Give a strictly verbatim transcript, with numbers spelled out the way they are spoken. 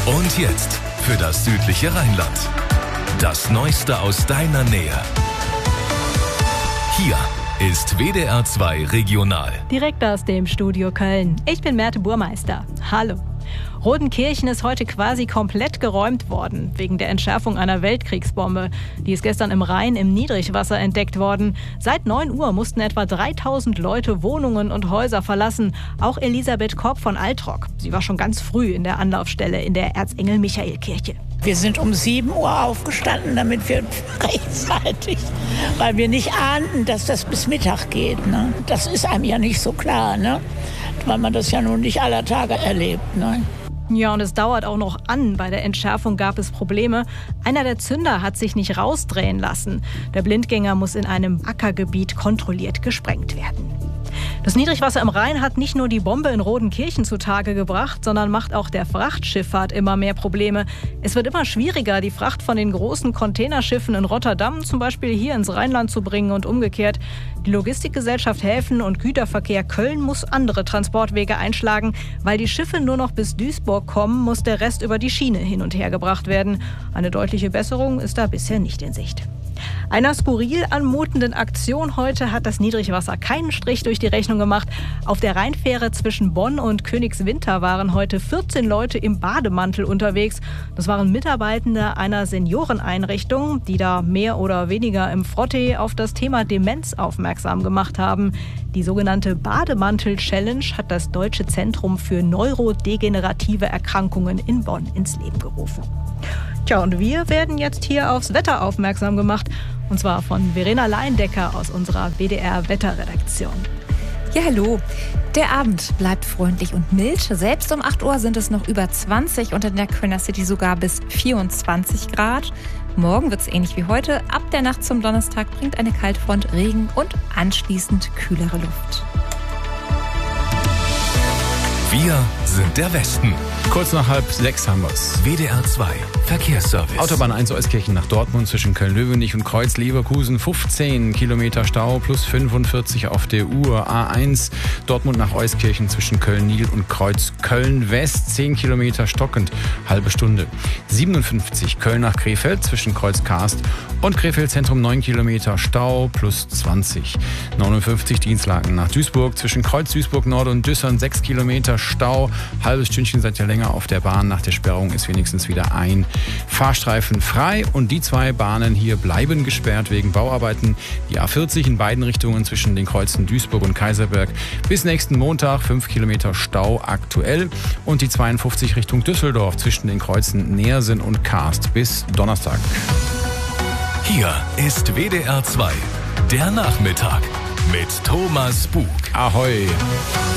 Und jetzt für das südliche Rheinland. Das Neueste aus deiner Nähe. Hier ist W D R zwei Regional. Direkt aus dem Studio Köln. Ich bin Merte Burmeister. Hallo. Rodenkirchen ist heute quasi komplett geräumt worden, wegen der Entschärfung einer Weltkriegsbombe. Die ist gestern im Rhein im Niedrigwasser entdeckt worden. Seit neun Uhr mussten etwa dreitausend Leute Wohnungen und Häuser verlassen. Auch Elisabeth Korb von Altrock. Sie war schon ganz früh in der Anlaufstelle in der Erzengel-Michael-Kirche. Wir sind um sieben Uhr aufgestanden, damit wir rechtzeitig, weil wir nicht ahnten, dass das bis Mittag geht. Ne? Das ist einem ja nicht so klar, ne? Weil man das ja nun nicht aller Tage erlebt. Ne? Ja, und es dauert auch noch an. Bei der Entschärfung gab es Probleme. Einer der Zünder hat sich nicht rausdrehen lassen. Der Blindgänger muss in einem Ackergebiet kontrolliert gesprengt werden. Das Niedrigwasser im Rhein hat nicht nur die Bombe in Rodenkirchen zutage gebracht, sondern macht auch der Frachtschifffahrt immer mehr Probleme. Es wird immer schwieriger, die Fracht von den großen Containerschiffen in Rotterdam zum Beispiel hier ins Rheinland zu bringen und umgekehrt. Die Logistikgesellschaft Häfen und Güterverkehr Köln muss andere Transportwege einschlagen. Weil die Schiffe nur noch bis Duisburg kommen, muss der Rest über die Schiene hin und her gebracht werden. Eine deutliche Besserung ist da bisher nicht in Sicht. Einer skurril anmutenden Aktion heute hat das Niedrigwasser keinen Strich durch die Rechnung gemacht. Auf der Rheinfähre zwischen Bonn und Königswinter waren heute vierzehn Leute im Bademantel unterwegs. Das waren Mitarbeitende einer Senioreneinrichtung, die da mehr oder weniger im Frottee auf das Thema Demenz aufmerksam gemacht haben. Die sogenannte Bademantel-Challenge hat das Deutsche Zentrum für neurodegenerative Erkrankungen in Bonn ins Leben gerufen. Tja, und wir werden jetzt hier aufs Wetter aufmerksam gemacht. Und zwar von Verena Leindecker aus unserer W D R-Wetterredaktion. Ja, hallo. Der Abend bleibt freundlich und mild. Selbst um acht Uhr sind es noch über zwanzig und in der Kölner City sogar bis vierundzwanzig Grad. Morgen wird es ähnlich wie heute. Ab der Nacht zum Donnerstag bringt eine Kaltfront Regen und anschließend kühlere Luft. Wir sind der Westen. Kurz nach halb sechs haben wir's. W D R zwei Verkehrsservice. Autobahn eins Euskirchen nach Dortmund zwischen Köln-Löwenich und Kreuz-Leverkusen. fünfzehn Kilometer Stau plus fünfundvierzig auf der Uhr. A eins Dortmund nach Euskirchen zwischen Köln-Nil und Kreuz-Köln-West. zehn Kilometer stockend, halbe Stunde. siebenundfünfzig Köln nach Krefeld zwischen Kreuz-Karst und Krefeld-Zentrum neun Kilometer Stau plus zwanzig. neunundfünfzig Dienstlaken nach Duisburg zwischen Kreuz-Duisburg-Nord und Düssern sechs Kilometer Stau. Halbes Stündchen seid ihr länger auf der Bahn. Nach der Sperrung ist wenigstens wieder ein Fahrstreifen frei. Und die zwei Bahnen hier bleiben gesperrt wegen Bauarbeiten. Die A vierzig in beiden Richtungen zwischen den Kreuzen Duisburg und Kaiserberg bis nächsten Montag fünf Kilometer Stau aktuell. Und die zweiundfünfzig Richtung Düsseldorf zwischen den Kreuzen Neersen und Karst bis Donnerstag. Hier ist W D R zwei, der Nachmittag mit Thomas Bug. Ahoi!